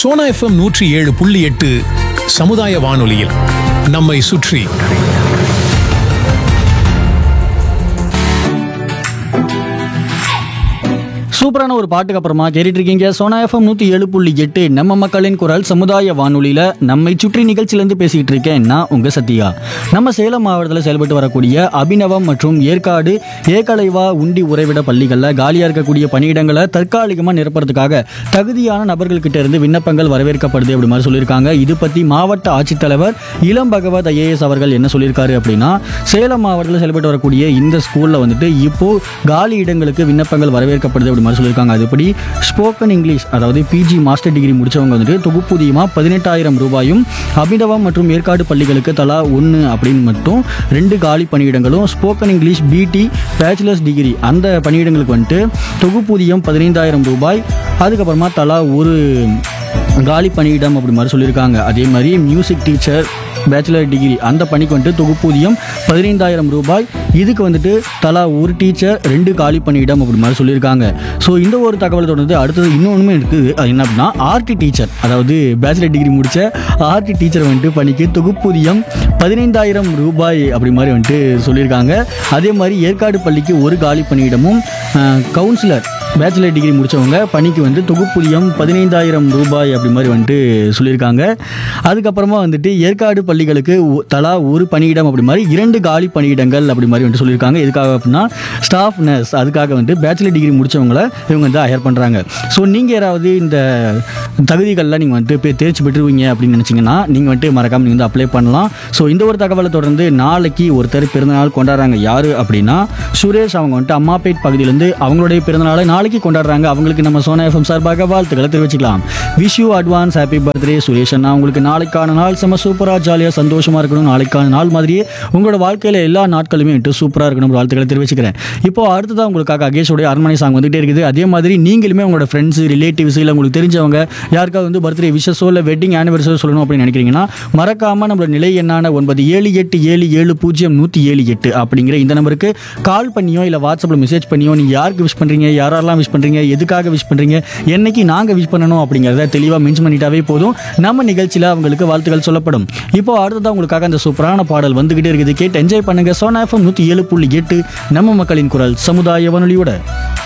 Sona FM 107.8 சமுதாய வானொலியில் நம்மை சுற்றி. சூப்பரான ஒரு பாட்டுக்கு அப்புறமா கேட்டுட்டு இருக்கீங்க சோனா எஃப்எம் 107.8 நம்ம மக்களின் குரல் சமுதாய வானொலியில நம்மை சுற்றி நிகழ்ச்சியிலேருந்து பேசிக்கிட்டு இருக்கேன் நான் உங்க சத்யா. நம்ம சேலம் மாவட்டத்தில் செயல்பட்டு வரக்கூடிய அபிநவம் மற்றும் ஏற்காடு ஏகலைவா உண்டி உறைவிட பள்ளிகளில் காலியாக இருக்கக்கூடிய பணியிடங்களை தற்காலிகமாக நிரப்புறதுக்காக தகுதியான நபர்கள்கிட்ட இருந்து விண்ணப்பங்கள் வரவேற்கப்படுது அப்படி மாதிரி சொல்லியிருக்காங்க. இது பற்றி மாவட்ட ஆட்சித்தலைவர் இளம் பகவத் ஐஏஎஸ் அவர்கள் என்ன சொல்லியிருக்காரு அப்படின்னா, சேலம் மாவட்டத்தில் செயல்பட்டு வரக்கூடிய இந்த ஸ்கூலில் வந்துட்டு இப்போ காலி இடங்களுக்கு விண்ணப்பங்கள் வரவேற்கப்படுது அப்படி சொல்லியிருக்காங்க. அதுபடி ஸ்போக்கன் இங்கிலீஷ் அதாவது பிஜி மாஸ்டர் டிகிரி முடிச்சவங்க வந்துட்டு தொகுப்பூதியமாக 18,000 ரூபாயும், அபிநவம் மற்றும் ஏற்காடு பள்ளிகளுக்கு தலா 1 அப்படின்னு மட்டும் 2 காலி பணியிடங்களும், ஸ்போக்கன் இங்கிலீஷ் பிடி பேச்சுலர்ஸ் டிகிரி அந்த பணியிடங்களுக்கு வந்துட்டு தொகுப்பூதியம் 15,000 ரூபாய், அதுக்கப்புறமா தலா 1 காலி பணியிடம் அப்படி மாதிரி சொல்லியிருக்காங்க. அதே மாதிரி மியூசிக் டீச்சர் பேச்சுலர் டிகிரி அந்த பணிக்கு வந்துட்டு தொகுப்பூதியம் 15,000 ரூபாய், இதுக்கு வந்துட்டு தலா 1 டீச்சர் 2 காலி பணியிடம் அப்படி மாதிரி சொல்லியிருக்காங்க. ஸோ இந்த ஒரு தகவல் தொடர்ந்து அடுத்தது இன்னொன்றுமே இருக்குது. அது என்ன அப்படின்னா ஆர்டி டீச்சர், அதாவது பேச்சுலர் டிகிரி முடித்த ஆர்டி டீச்சர் வந்துட்டு பணிக்கு தொகுப்பூதியம் 15,000 ரூபாய் அப்படி மாதிரி வந்துட்டு சொல்லியிருக்காங்க. அதே மாதிரி ஏற்காடு பள்ளிக்கு 1 காலி பணியிடமும், கவுன்சிலர் பேச்சுலர் டிகிரி முடித்தவங்க பணிக்கு வந்து தொகுப்பூதியம் 15,000 ரூபாய் அப்படி மாதிரி வந்துட்டு சொல்லியிருக்காங்க. அதுக்கப்புறமா வந்துட்டு ஏற்காடு பள்ளிகளுக்கு தலா 1 பணியிடம் அப்படி மாதிரி 2 காலி பணியிடங்கள் அப்படி மாதிரி வந்துட்டு சொல்லியிருக்காங்க. எதுக்காக அப்படின்னா ஸ்டாஃப் நர்ஸ், அதுக்காக வந்து பேச்சுலர் டிகிரி முடித்தவங்கள இவங்க வந்து ஹையர் பண்ணுறாங்க. ஸோ நீங்கள் யாராவது இந்த தகுதிகளில் நீங்கள் வந்துட்டு தேர்ச்சி பெற்றுருவீங்க அப்படின்னு நினச்சிங்கன்னா நீங்கள் வந்துட்டு மறக்காமல் நீங்கள் வந்து அப்ளை பண்ணலாம். ஸோ இந்த ஒரு தகவலை தொடர்ந்து நாளைக்கு ஒருத்தர் பிறந்தநாள் கொண்டாடுறாங்க. யார் அப்படின்னா சுரேஷ். அவங்க வந்துட்டு அம்மாப்பேட் பகுதியிலேருந்து அவங்களுடைய பிறந்தநாளை நாளைக்கு கொண்டாடுறாங்க. அவங்களுக்கு நம்ம சோனா எஃப்எம் சார்பாக வாழ்த்துக்களை தெரிவிச்சுக்கலாம். Wish you advance happy birthday Suresh அண்ணா. உங்களுக்கு நாளைக்கான நாள் செம்ம சூப்பராக ஜாலியாக சந்தோஷமாக இருக்கணும். நாளைக்கான நாள் மாதிரியே உங்களோட வாழ்க்கையில் எல்லா நாட்களுமே வந்துட்டு சூப்பராக இருக்கணும் வாழ்த்துக்களை தெரிவிச்சுக்கிறேன். இப்போ அடுத்ததான் உங்களுக்காக அகேஷோடைய அரண்மனை சாங் வந்துகிட்டே இருக்குது. அதே மாதிரி நீங்களுமே உங்களோட ஃப்ரெண்ட்ஸ் ரிலேட்டிவ்ஸ் இல்லை உங்களுக்கு தெரிஞ்சவங்க யாருக்காவது வந்து பர்த்டே விஷஸோ இல்லை வெட்டிங் ஆனிவர்சரி சொல்லணும் அப்படின்னு நினைக்கிறீங்கன்னா மறக்காமல் நம்மளோட நிலை எண்ணான 9787700178 அப்படிங்கிற இந்த நம்பருக்கு கால் பண்ணியோ இல்லை வாட்ஸ்அப்பில் மெசேஜ் பண்ணியோ நீங்கள் யாருக்கு விஷ் பண்ணுறீங்க, யாரெல்லாம் விஷ் பண்ணுறீங்க, எதுக்காக விஷ் பண்ணுறீங்க, என்னைக்கு நாங்கள் விஷ் பண்ணணும் அப்படிங்கிறத தெளிவாக மென்ஷன் பண்ணிட்டாவே போதும். நம்ம நிகழ்ச்சியில் அவங்களுக்கு வாழ்த்துக்கள் சொல்லப்படும். இப்போ அடுத்ததான் உங்களுக்காக அந்த சூப்பரான பாடல் வந்துகிட்டே இருக்குது. கேட்டு என்ஜாய் பண்ணுங்க. சோனா எஃப்எம் 107.8 நம்ம மக்களின் குரல் சமுதாய வானொலியோட.